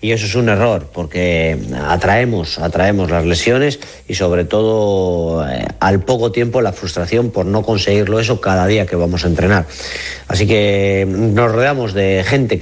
y eso es un error porque atraemos las lesiones y sobre todo al poco tiempo la frustración por no conseguirlo eso cada día que vamos a entrenar. Así que nos rodeamos de gente